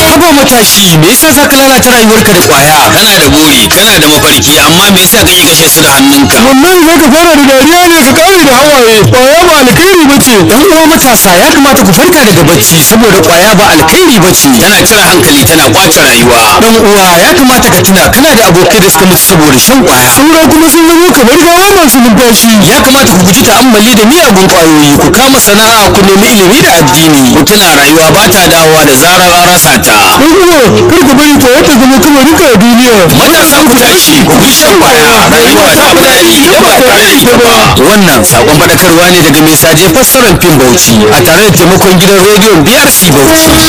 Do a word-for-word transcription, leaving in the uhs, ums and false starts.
haba matashi, me yasa zaka lalata rayuwarka da kwaya? Kana da buri, kana da mafarki, amma me yasa kake kashe su da hannunka? Wannan zaka fara da dariya ne ka kare da hawaye. Kwaya ba alkhairi bace. Dan uwa matasa ya kamata ku farka daga bacci saboda kwaya ba alkhairi bace. Tana cire hankali, tana kwace rayuwa. Dan uwa ya kamata ka tuna kana da abokai da suka mutu saboda shan kwaya. Saura kuma sun zama kamar gawa masu numfashi. Ya kamata ku guji ta'ammali da miyagun kwayoyi, ku kama sana'a, ku nemi ilimi da addini. Ku tuna rayuwa ba ta dawowa da zarar an rasa ta. Dan uwa kar ku bari kwaya ta zama kamar duka a duniya. Matasa ku tashi, ku guji shan kwaya. Rayuwa ta fi daɗi idan ba tare da ita ba. Wannan sakon faɗakarwa ne daga mai saje fassarar fim Bauchi a tare da taimakon gidan rediyon B R C Bauchi.